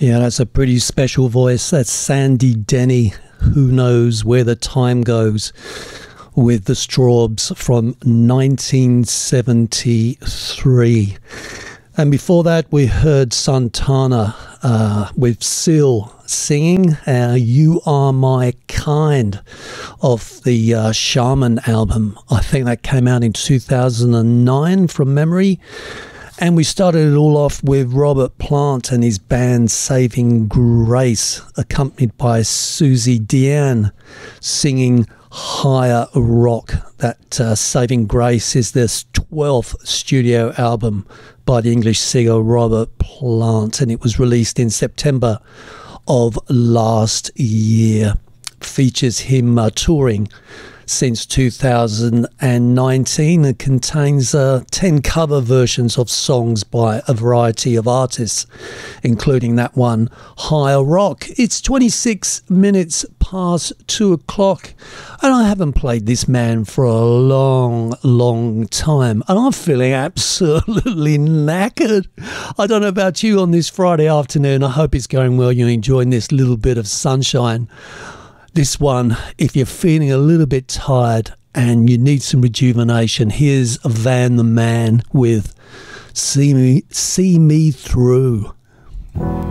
Yeah, that's a pretty special voice. That's Sandy Denny. Who knows where the time goes, with the Strawbs from 1973. And before that, we heard Santana with Seal singing You Are My Kind off the Shaman album. I think that came out in 2009 from memory. And we started it all off with Robert Plant and his band Saving Grace, accompanied by Susie Deanne singing Higher Rock. That Saving Grace is their 12th studio album by the English singer Robert Plant, and it was released in September of last year. Features him touring since 2019. It contains 10 cover versions of songs by a variety of artists, including that one, Higher Rock. It's 26 minutes past 2 o'clock, and I haven't played this man for a long time, and I'm feeling absolutely knackered. I don't know about you on this Friday afternoon. I hope it's going well. You're enjoying this little bit of sunshine. This one, if you're feeling a little bit tired and you need some rejuvenation, here's Van the Man with See Me Through.